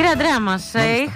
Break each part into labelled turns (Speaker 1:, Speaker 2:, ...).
Speaker 1: Κύριε Ανδρέα μας,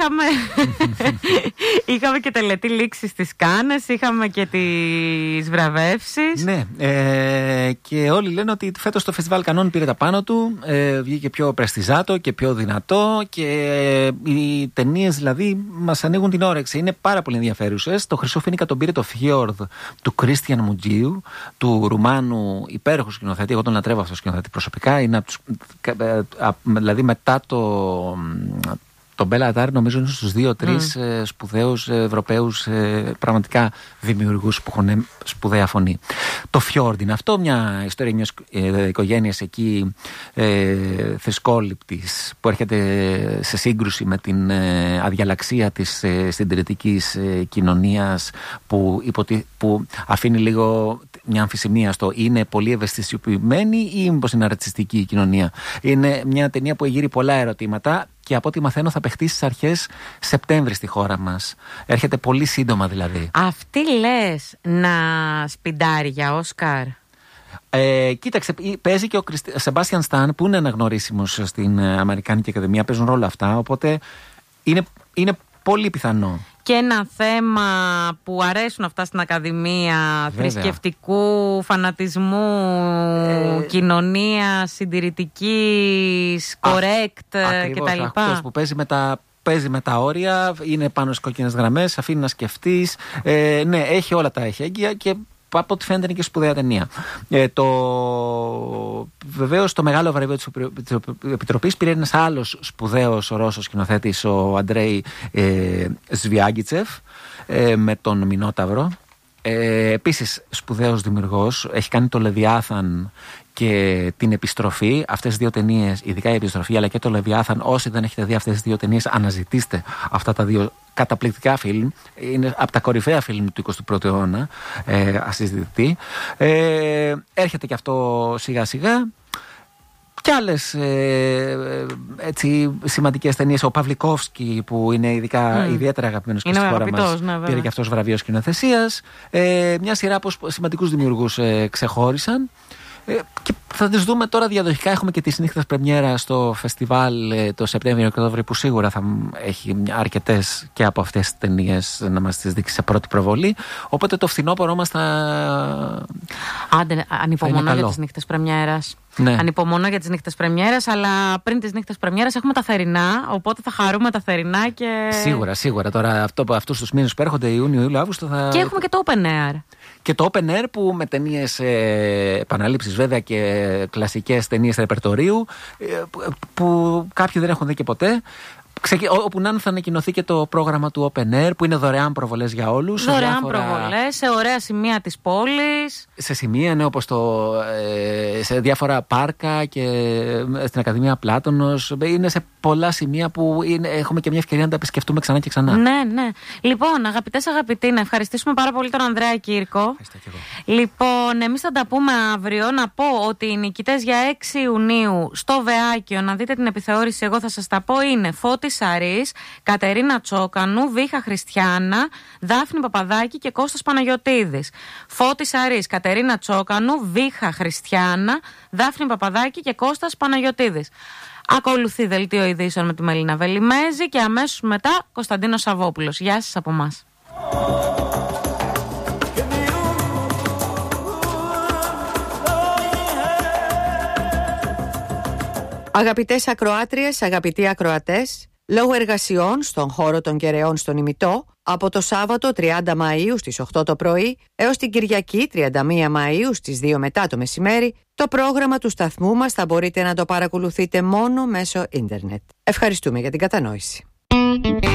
Speaker 1: είχαμε και τελετή λήξη στις Κάνες, είχαμε και τις βραβεύσεις.
Speaker 2: Ναι, και όλοι λένε ότι φέτος το Φεστιβάλ Κανών πήρε τα πάνω του, βγήκε πιο πρεστιζάτο και πιο δυνατό και οι ταινίες δηλαδή μας ανοίγουν την όρεξη. Είναι πάρα πολύ ενδιαφέρουσες. Το Χρυσό Φοίνικα τον πήρε το Φιόρδ του Κρίστιαν Μουτζίου, του Ρουμάνου υπέροχου σκηνοθέτη. Εγώ τον λατρεύω αυτό το σκηνοθέτη προσωπικά. Είναι δηλαδή μετά τον Μπέλα Ατάρ, νομίζω είναι στους 2-3 σπουδαίους Ευρωπαίους πραγματικά δημιουργούς που έχουν σπουδαία φωνή. Το Φιόρντ είναι αυτό, μια ιστορία μιας οικογένειας εκεί θρησκόληπτης που έρχεται σε σύγκρουση με την αδιαλαξία της συντηρητικής κοινωνίας που αφήνει λίγο μια αμφισημία στο είναι πολύ ευαισθητοποιημένη ή μήπως είναι ρατσιστική η κοινωνία. Είναι μια ταινία που εγείρει πολλά ερωτήματα και από ό,τι μαθαίνω θα παιχτεί στις αρχές Σεπτέμβρη στη χώρα μας. Έρχεται πολύ σύντομα δηλαδή.
Speaker 1: Αυτή λες να σπιντάρει για Όσκαρ?
Speaker 2: Κοίταξε, παίζει και ο Σεμπάστιαν Σταν που είναι αναγνωρίσιμος στην Αμερικάνικη Ακαδημία. Παίζουν ρόλο αυτά, οπότε είναι πολύ πιθανό.
Speaker 1: Και ένα θέμα που αρέσουν αυτά στην Ακαδημία, θρησκευτικού φανατισμού, κοινωνίας συντηρητικής, correct κτλ.
Speaker 2: Αυτός που παίζει με τα όρια, είναι πάνω στις κόκκινες γραμμές, αφήνει να σκεφτείς. Ναι, έχει όλα τα εχέγγυα και από ό,τι φαίνεται είναι και σπουδαία ταινία. Βεβαίως το μεγάλο βραβείο της Επιτροπής πήρε ένας άλλος σπουδαίος Ρώσος σκηνοθέτης, ο Αντρέι Σβιάγκιτσεφ, με τον Μινόταυρο. Επίσης σπουδαίος δημιουργός, έχει κάνει το Λεβιάθαν και την Επιστροφή. Αυτές τις δύο ταινίες, ειδικά η Επιστροφή αλλά και το Λεβιάθαν, όσοι δεν έχετε δει αυτές τις δύο ταινίες, αναζητήστε αυτά τα δύο καταπληκτικά φιλμ. Είναι από τα κορυφαία φιλμ του 21ου αιώνα, ασυζητητή. Έρχεται και αυτό σιγά σιγά. Και άλλες έτσι σημαντικές ταινίες. Ο Παυλικόφσκι που είναι ιδιαίτερα αγαπημένος και στη χώρα μας, πήρε και αυτός βραβείο σκηνοθεσίας. Μια σειρά από σημαντικούς δημιουργούς ξεχώρισαν. Και θα τις δούμε τώρα διαδοχικά. Έχουμε και τις νύχτες πρεμιέρα στο φεστιβάλ το Σεπτέμβριο και Οκτώβριο, που σίγουρα θα έχει αρκετές και από αυτές τις ταινίες να μας τις δείξει σε πρώτη προβολή. Οπότε το φθινόπωρο μας
Speaker 1: ανυπομονώ για τις νύχτες πρεμιέρας.
Speaker 2: Ναι.
Speaker 1: Ανυπομονώ για τις νύχτες πρεμιέρας, αλλά πριν τις νύχτες πρεμιέρας έχουμε τα θερινά, οπότε θα χαρούμε τα θερινά και...
Speaker 2: Σίγουρα. Τώρα αυτούς τους μήνες που έρχονται, Ιούνιο, Ιούλιο, Αύγουστο θα...
Speaker 1: Και έχουμε και το Open Air.
Speaker 2: Και το Open Air που με ταινίες επαναλήψεις βέβαια και κλασικές ταινίες ρεπερτορίου που κάποιοι δεν έχουν δει και ποτέ. Όπου να θα ανακοινωθεί και το πρόγραμμα του Open Air που είναι δωρεάν προβολές για όλους.
Speaker 1: Δωρεάν προβολές σε ωραία σημεία της πόλης.
Speaker 2: Σε σημεία, ναι, όπως σε διάφορα πάρκα και στην Ακαδημία Πλάτωνος. Είναι σε πολλά σημεία που έχουμε και μια ευκαιρία να τα επισκεφτούμε ξανά και ξανά.
Speaker 1: Ναι. Λοιπόν, αγαπητές, αγαπητοί, να ευχαριστήσουμε πάρα πολύ τον Ανδρέα Κύρκο.
Speaker 2: Ευχαριστώ και εγώ.
Speaker 1: Λοιπόν, εμείς θα τα πούμε αύριο. Να πω ότι οι νικητές για 6 Ιουνίου στο Βεάκιο, να δείτε την επιθεώρηση, εγώ θα σας τα πω, είναι Φώτης Σαρής, Κατερίνα Τσόκανου, Βίχα Χριστιάνα, Δάφνη Παπαδάκη και Κώστας Παναγιωτίδης. Φώτης Σαρής, Κατερίνα Τσόκανου, Βίχα Χριστιάνα, Δάφνη Παπαδάκη και Κώστας Παναγιωτίδης. Ακολουθεί δελτίο ειδήσεων με τη Μελίνα Βελιμέζη και αμέσως μετά Κωνσταντίνος Σαββόπουλος. Γεια σας από μας.
Speaker 3: Αγαπητές ακροάτριες, αγαπητοί ακροατές, λόγω εργασιών στον χώρο των Κεραιών στον Ημιτό, από το Σάββατο 30 Μαΐου στις 8 το πρωί έως την Κυριακή 31 Μαΐου στις 2 μετά το μεσημέρι, το πρόγραμμα του σταθμού μας θα μπορείτε να το παρακολουθείτε μόνο μέσω ίντερνετ. Ευχαριστούμε για την κατανόηση.